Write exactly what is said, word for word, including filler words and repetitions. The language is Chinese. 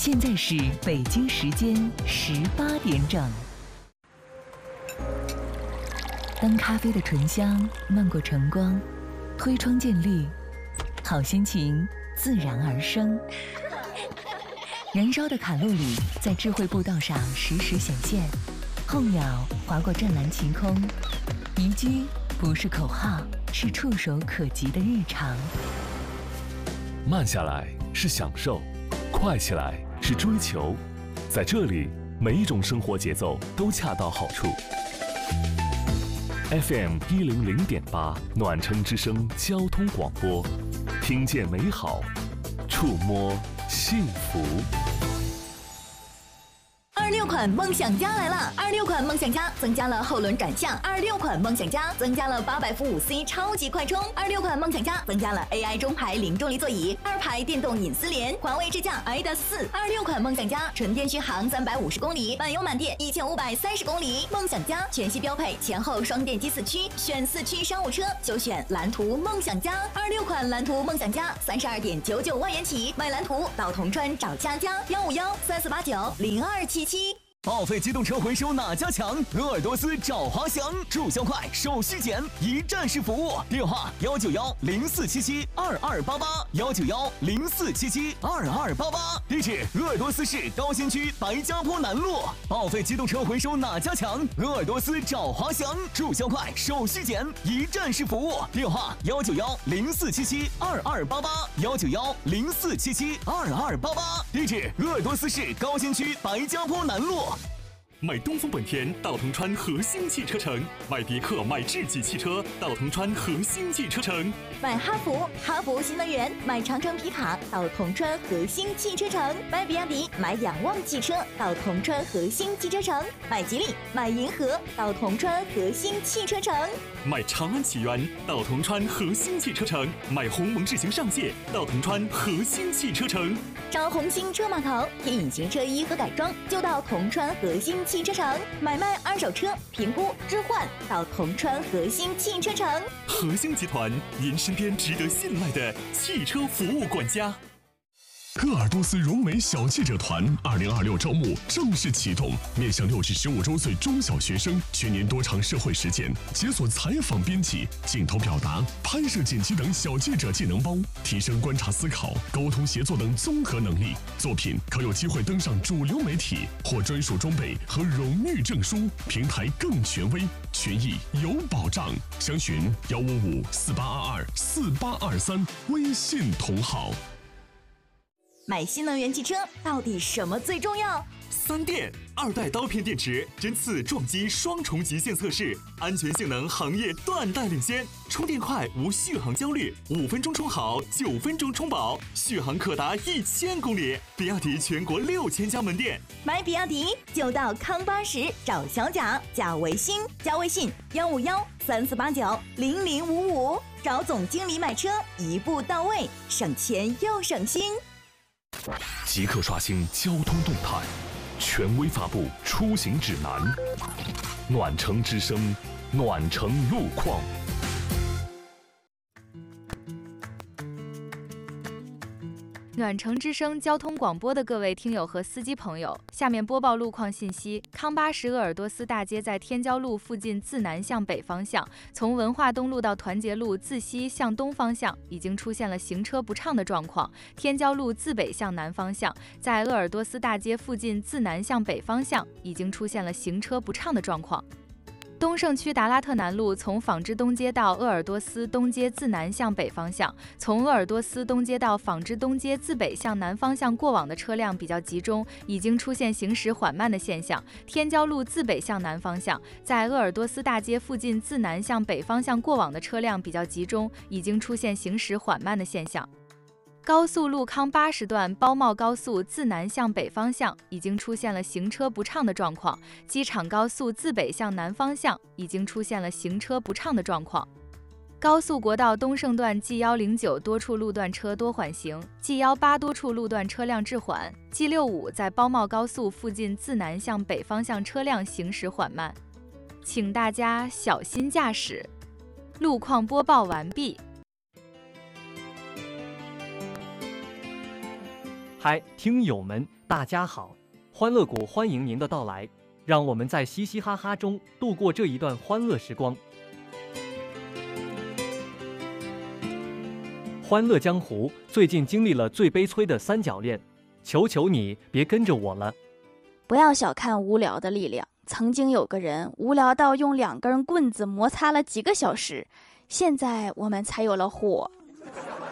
现在是北京时间十八点整。当咖啡的醇香漫过晨光，推窗见绿，好心情自然而生。燃烧的卡路里在智慧步道上实时显现，候鸟划过湛蓝晴空，宜居不是口号，是触手可及的日常。 慢下来是享受，快起来是追求，在这里，每一种生活节奏都恰到好处。F M 一零零点八暖城之声交通广播，听见美好，触摸幸福。 二六款梦想家来了！二六款梦想家增加了后轮转向，二六款梦想家增加了八百伏五 C 超级快充，二六款梦想家增加了 A I 中排零重力座椅，二排电动隐私联，环卫智驾 I D A S 四。二六款梦想家纯电续航三百五十公里，满油满电一千五百三十公里。梦想家全系标配前后双电机四驱，选四驱商务车就选蓝图梦想家。二六款蓝图梦想家三十二点九九万元起，买蓝图到铜川找佳佳，幺五幺三四八九零二七七。 报废机动车回收哪家强？鄂尔多斯找华翔，注销快，手续简，一站式服务。电话：幺九幺零四七七二二八八，幺九幺零四七七二二八八。地址：鄂尔多斯市高新区白家坡南路。报废机动车回收哪家强？鄂尔多斯找华翔，注销快，手续简，一站式服务。电话：幺九幺零四七七二二八八，幺九幺零四七七二二八八。地址：鄂尔多斯市高新区白家坡南路。 买东风本田到铜川和兴汽车城，买别克买智己汽车到铜川和兴汽车城， 买哈弗哈弗新能源，买长城皮卡到铜川和兴汽车城，买比亚迪买仰望汽车到铜川和兴汽车城，买吉利买银河到铜川和兴汽车城， 买长安启源到铜川和兴汽车城，买鸿蒙智行上界到铜川和兴汽车城。 找红星车码头贴隐形车衣和改装就到铜川和兴汽车城，买卖二手车评估置换到铜川和兴汽车城。 和兴集团，您身边值得信赖的汽车服务管家。 鄂尔多斯融美小记者团二零二六招募正式启动，面向六至十五周岁中小学生，全年多场社会实践，解锁采访编辑、镜头表达、拍摄剪辑等小记者技能包，提升观察思考、沟通协作等综合能力。作品可有机会登上主流媒体，获专属装备和荣誉证书，平台更权威，权益有保障。详询幺五五四八二二四八二三，微信同号。 买新能源汽车到底什么最重要？ 三电二代刀片电池针刺撞击双重极限测试，安全性能行业断代领先，充电快无续航焦虑，五分钟充好，九分钟充饱，续航可达一千公里。比亚迪全国六千家门店， 买比亚迪就到康巴什找小贾，加微信，加微信幺五幺三四八九零零五五，找总经理买车一步到位，省钱又省心。 即刻刷新交通动态，权威发布出行指南。暖城之声，暖城路况。 暖城之声交通广播的各位听友和司机朋友，下面播报路况信息。康巴什鄂尔多斯大街在天骄路附近自南向北方向，从文化东路到团结路自西向东方向已经出现了行车不畅的状况。天骄路自北向南方向，在鄂尔多斯大街附近自南向北方向已经出现了行车不畅的状况。东胜区达拉特南路从纺织东街到鄂尔多斯东街自南向北方向，从鄂尔多斯东街到纺织东街自北向南方向过往的车辆比较集中，已经出现行驶缓慢的现象。天骄路自北向南方向，在鄂尔多斯大街附近自南向北方向过往的车辆比较集中，已经出现行驶缓慢的现象。高速路康巴什段包茂高速自南向北方向已经出现了行车不畅的状况，机场高速自北向南方向已经出现了行车不畅的状况。高速国道东胜段 G 一零九多处路段车多缓行， G 一八多处路段车辆滞缓， G 六五在包茂高速附近自南向北方向车辆行驶缓慢，请大家小心驾驶。路况播报完毕。 嗨，听友们，大家好！欢乐谷欢迎您的到来，让我们在嘻嘻哈哈中度过这一段欢乐时光。欢乐江湖最近经历了最悲催的三角恋，求求你别跟着我了。 不要小看无聊的力量，曾经有个人无聊到用两根棍子摩擦了几个小时，现在我们才有了火。